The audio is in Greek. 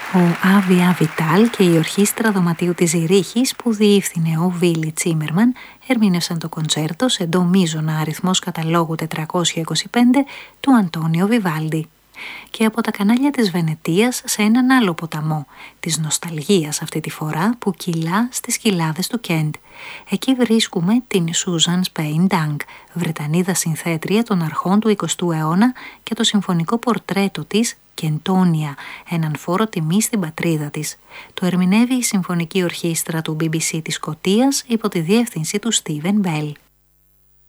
Ο Άβια Βιτάλ και η Ορχήστρα Δωματίου της Ζηρίχης που διεύθυνε ο Βίλι Τσίμερμαν ερμήνευσαν το κοντσέρτο σε ντο μείζωνα αριθμός καταλόγου 425 του Αντώνιο Βιβάλντι. Και από τα κανάλια της Βενετίας σε έναν άλλο ποταμό, της νοσταλγίας αυτή τη φορά που κυλά στις κοιλάδες του Κέντ. Εκεί βρίσκουμε την Σούζαν Σπέιν Ντάνκ, Βρετανίδα συνθέτρια των αρχών του 20ου αιώνα και το συμφωνικό πορτρέτο της Κεντόνια, έναν φόρο τιμή στην πατρίδα της. Το ερμηνεύει η Συμφωνική Ορχήστρα του BBC της Σκωτίας υπό τη διεύθυνση του Στίβεν Μπέλ.